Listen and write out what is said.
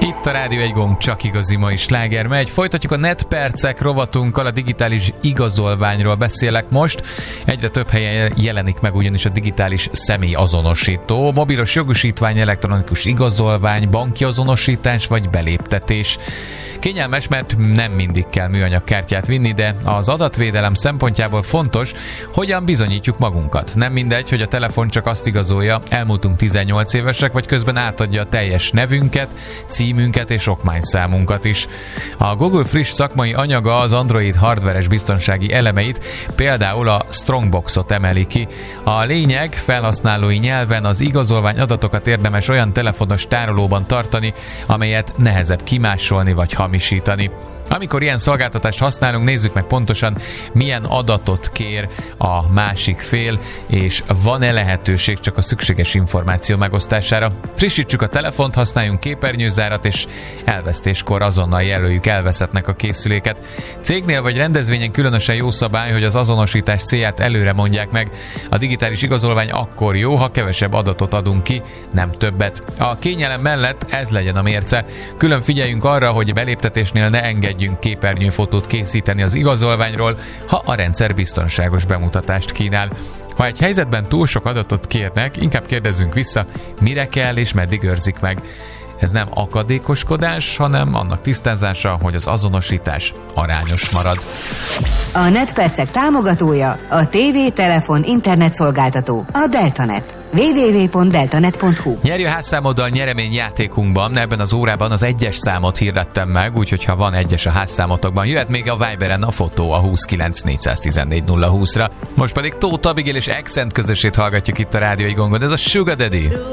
Itt a Rádió Egy Gong, csak igazi mai sláger megy. Folytatjuk a netpercek rovatunkkal, a digitális igazolványról beszélek most. Egyre több helyen jelenik meg ugyanis a digitális személyazonosító, mobilos jogosítvány, elektronikus igazolvány, banki azonosítás vagy beléptetés. Kényelmes, mert nem mindig kell műanyag kártyát vinni, de az adatvédelem szempontjából fontos, hogyan bizonyítjuk magunkat. Nem mindegy, hogy a telefon csak azt igazolja, elmúltunk 18 évesek, vagy közben átadja a teljes nevünket, címünket és okmányszámunkat is. A Google friss szakmai anyaga az Android hardveres biztonsági elemeit, például a Strongboxot emeli ki. A lényeg, felhasználói nyelven az igazolvány adatokat érdemes olyan telefonos tárolóban tartani, amelyet nehezebb kimásolni vagy hamisítani. Amikor ilyen szolgáltatást használunk, nézzük meg pontosan, milyen adatot kér a másik fél, és van-e lehetőség csak a szükséges információ megosztására. Frissítsük a telefont, használjunk képernyőzárat, és elvesztéskor azonnal jelöljük elveszettnek a készüléket. Cégnél vagy rendezvényen különösen jó szabály, hogy az azonosítás célját előre mondják meg. A digitális igazolvány akkor jó, ha kevesebb adatot adunk ki, nem többet. A kényelem mellett ez legyen a mérce. Külön figyeljünk arra, hogy beléptetésnél ne engedjünk képernyőfotót készíteni az igazolványról, ha a rendszer biztonságos bemutatást kínál. Ha egy helyzetben túl sok adatot kérnek, inkább kérdezzünk vissza, mire kell és meddig őrzik meg. Ez nem akadékoskodás, hanem annak tisztázása, hogy az azonosítás arányos marad. A netpercek támogatója a TV, telefon, internet szolgáltató, a Deltanet. www.deltanet.hu. Nyerj a házszámoddal nyeremény játékunkban, ebben az órában az 1-es számot hirdettem meg, úgyhogy ha van 1-es a házszámotokban, jöhet még a Viberen a fotó a 29 414 020-ra. Most pedig Tóth Abigail és Accent közösét hallgatjuk itt a Rádió Egy Gongon, ez a Sugar Daddy.